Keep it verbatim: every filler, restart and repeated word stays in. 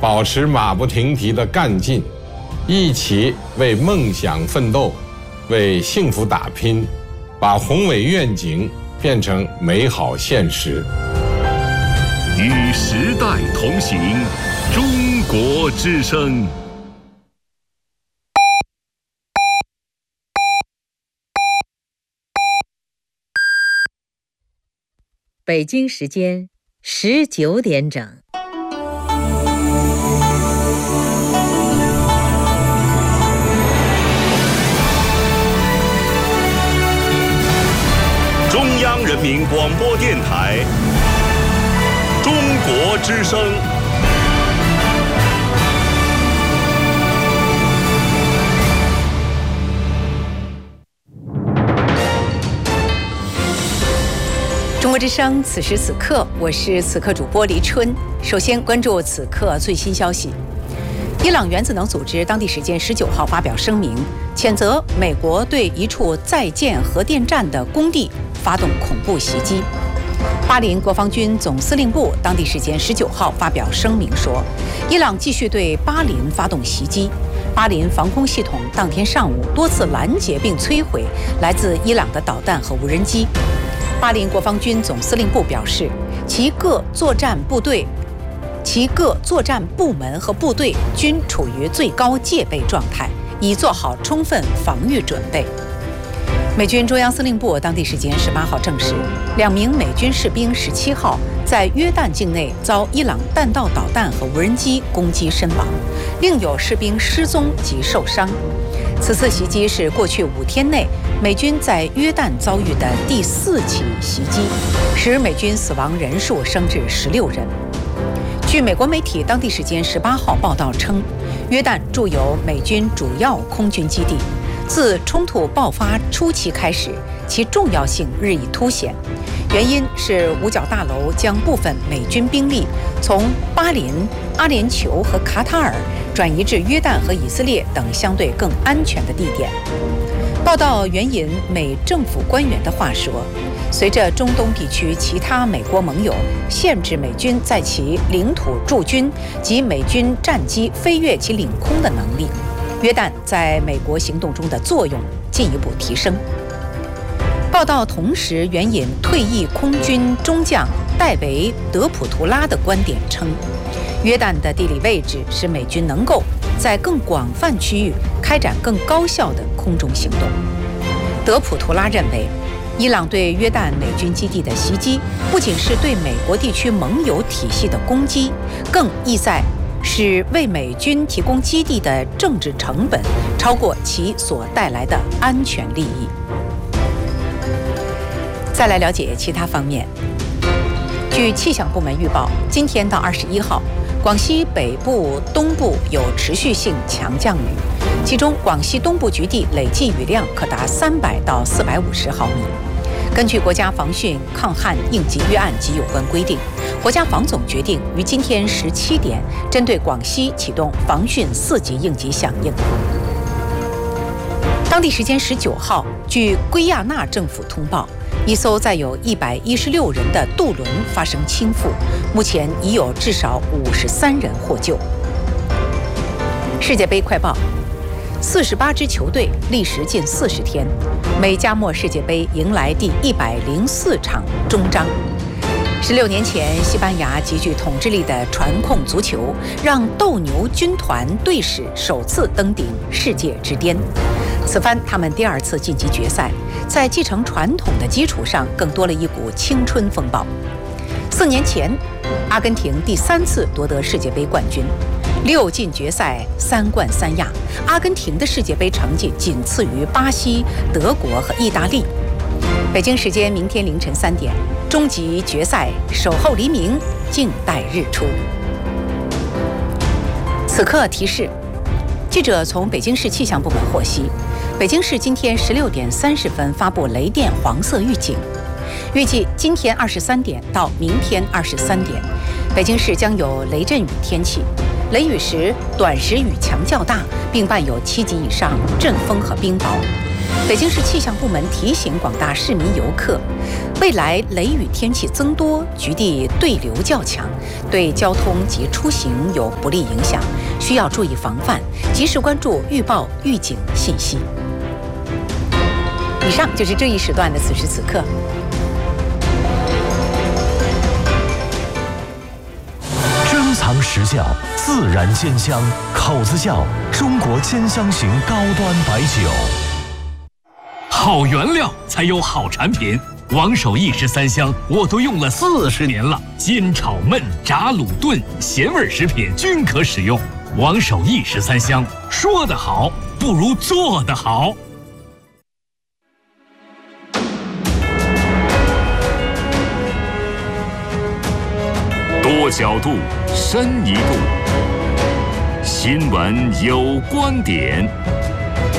保持马不停蹄的干劲，一起为梦想奋斗，为幸福打拼，把宏伟愿景变成美好现实。 与时代同行，中国之声。 北京时间十九点整。 中央人民广播电台，中国之声。 中国之声，此时此刻，我是此刻主播黎春。首先关注此刻最新消息。伊朗原子能组织当地时间十九号发表声明，谴责美国对一处在建核电站的工地发动恐怖袭击。巴林国防军总司令部当地时间十九号发表声明说，伊朗继续对巴林发动袭击。巴林防空系统当天上午多次拦截并摧毁来自伊朗的导弹和无人机。巴林国防军总司令部表示，其各作战部队、其各作战部门和部队均处于最高戒备状态，已做好充分防御准备。美军中央司令部当地时间十八号证实，两名美军士兵十七号在约旦境内遭伊朗弹道导弹和无人机攻击身亡，另有士兵失踪及受伤。此次袭击是过去五天内美军在约旦遭遇的第四起袭击，使美军死亡人数升至十六人。据美国媒体当地时间十八号报道称，约旦驻有美军主要空军基地，自冲突爆发初期开始，其重要性日益凸显。原因是五角大楼将部分美军兵力从巴林、阿联酋和卡塔尔转移至约旦和以色列等相对更安全的地点。报道援引美政府官员的话说，随着中东地区其他美国盟友限制美军在其领土驻军及美军战机飞越其领空的能力，约旦在美国行动中的作用进一步提升。报道同时援引退役空军中将戴维·德普图拉的观点称，约旦的地理位置使美军能够在更广泛区域开展更高效的空中行动。德普图拉认为，伊朗对约旦美军基地的袭击不仅是对美国地区盟友体系的攻击，更意在使为美军提供基地的政治成本超过其所带来的安全利益。再来了解其他方面。据气象部门预报，今天到二十一号，广西北部、东部有持续性强降雨，其中广西东部局地累计雨量可达三百到四百五十毫米。根据国家防汛抗旱应急预案及有关规定，国家防总决定于今天十七点针对广西启动防汛四级应急响应。当地时间十九号，据圭亚那政府通报，一艘载有一百一十六人的渡轮发生倾覆，目前已有至少五十三人获救。世界杯快报：四十八支球队历时近四十天，美加墨世界杯迎来第一百零四场终章。十六年前，西班牙极具统治力的传控足球，让斗牛军团队史首次登顶世界之巅。此番他们第二次晋级决赛，在继承传统的基础上，更多了一股青春风暴。四年前，阿根廷第三次夺得世界杯冠军，六进决赛，三冠三亚。阿根廷的世界杯成绩仅次于巴西、德国和意大利。北京时间明天凌晨三点，终极决赛守候黎明，静待日出。此刻提示：记者从北京市气象部门获悉，北京市今天十六点三十分发布雷电黄色预警，预计今天二十三点到明天二十三点，北京市将有雷阵雨天气，雷雨时短时雨强较大，并伴有七级以上阵风和冰雹。 北京市气象部门提醒广大市民游客，未来雷雨天气增多，局地对流较强，对交通及出行有不利影响，需要注意防范，及时关注预报预警信息。以上就是这一时段的此时此刻。 珍藏实窖，自然鲜香，口子窖，中国兼香型高端白酒。 好原料才有好产品，王守义十三香我都用了四十年了，煎炒焖炸卤炖咸味食品均可使用。王守义十三香，说得好不如做得好。 多角度，深一步。新闻有观点。